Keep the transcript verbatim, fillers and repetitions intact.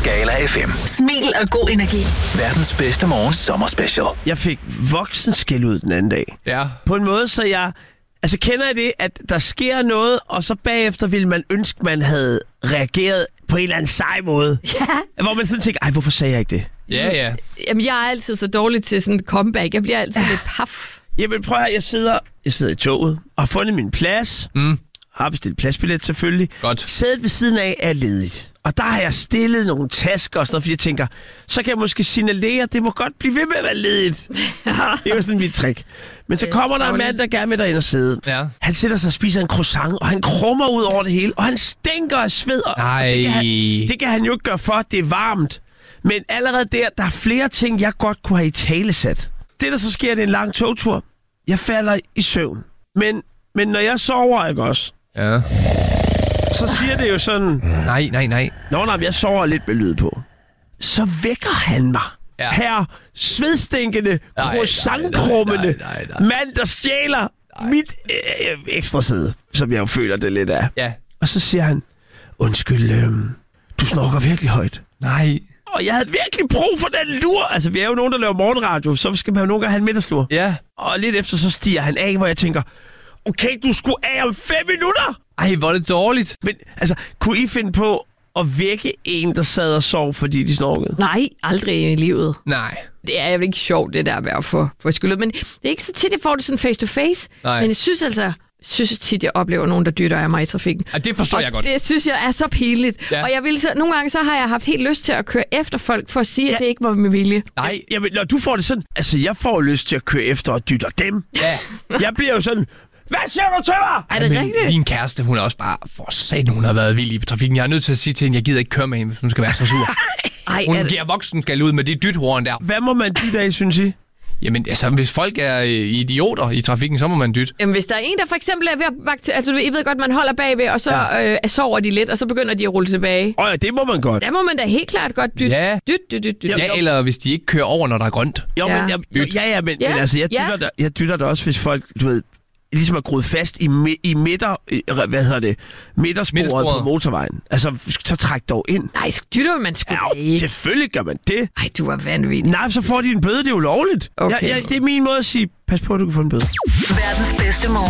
Skala F M. Smil og god energi. Verdens bedste morgen sommerspecial. Jeg fik voksenskæld ud den anden dag. Ja. På en måde, så jeg... Altså, kender jeg det, at der sker noget, og så bagefter ville man ønske, man havde reageret på en eller anden sej måde. Ja. Hvor man sådan tænker, ej, hvorfor sagde jeg ikke det? Ja, ja. Jamen, jeg er altid så dårlig til sådan et comeback. Jeg bliver altid lidt paf. Jamen, prøv at jeg sidder, jeg sidder i toget, og har fundet min plads. Mm. Har bestilt pladsbillet selvfølgelig. Godt. Sædet ved siden af er ledigt. Og der har jeg stillet nogle tasker og sådan noget, fordi jeg tænker, så kan jeg måske signalere, at det må godt blive ved med at være ledigt. Det er jo sådan mit trick. Men så kommer der en mand, der gerne vil derind og sidde. Ja. Han sætter sig og spiser en croissant, og han krummer ud over det hele, og han stinker af sved. Og Nej. det, kan han, det kan han jo ikke gøre for, det er varmt. Men allerede der, der er flere ting, jeg godt kunne have i talesat. Det, der så sker, det er en lang togtur. Jeg falder i søvn. Men, men når jeg sover, ikke også, Ja. så siger det jo sådan... Nej, nej, nej. Nå, nej, jeg sover lidt med lyd på. Så vækker han mig. Ja. Her svedstinkende, Nej, croissantkrummende nej, nej, nej, nej. mand, der stjæler nej. mit øh, ekstra sæde, som jeg jo føler det lidt af. Ja. Og så siger han, undskyld, øh, du snorker virkelig højt. Nej. Og jeg havde virkelig brug for den lur. Altså, vi er jo nogen, der laver morgenradio, så skal man jo nogle gange have en middagslur. Ja. Og lidt efter, så stiger han af, hvor jeg tænker, okay, du skulle af om fem minutter. Ej, hvor er det dårligt. Men altså, kunne I finde på at vække en, der sad og sov, fordi de snorkede? Nej, aldrig i livet. Nej. Det er jo ikke sjovt, det der med at få, få skyldet. Men det er ikke så tit, jeg får det sådan face to face. Nej. Men jeg synes altså, synes tit, jeg oplever nogen, der dytter af mig i trafikken. Ja, det forstår og jeg godt. det synes jeg er så pinligt. Ja. Og jeg vil så, nogle gange så har jeg haft helt lyst til at køre efter folk, for at sige, ja. at Ja. det ikke var med vilje. Nej, jamen, når du får det sådan... Altså, jeg får lyst til at køre efter og dytter dem. Ja. Jeg bliver jo sådan... Hvad siger du til mig? Er det Men rigtigt? min kæreste, hun er også bare... For satan, hun har været vild i trafikken. Jeg er nødt til at sige til hende, jeg gider ikke køre med hende, hvis hun skal være så sur. Ej, Hun er det... giver voksen skal ud med det dythorn der. Hvad må man dytte af, synes I? Jamen, altså, hvis folk er øh, idioter i trafikken, så må man dytte. Jamen, hvis der er en, der for eksempel er ved at bakke til... Altså, I ved godt, man holder bagved, og så Ja. øh, sover de lidt, og så begynder de at rulle tilbage. Åh ja, det må man godt. Der må man da helt klart godt dytte. Ja. Dyt, dyt, dyt, dyt. Ja, eller hvis de ikke kører over, når der er grønt. Jo, Ja. men, jeg, jo, ja, ja, men, Ja. men altså, jeg Ja. dytter, der, jeg dytter der også, hvis folk, du ved, ligesom er groet fast i, mi- i midter, i, hvad hedder det, midtersporet, Midtersporet. på motorvejen. Altså, så træk dog ind. Nej, så dytter man sgu da Ja, ikke. selvfølgelig gør man det. Ej, du er vanvittig. Nej, så får de en bøde, det er jo lovligt. Okay. Jeg, jeg, det er min måde at sige, pas på, at du kan få en bøde. Verdens bedste morgen.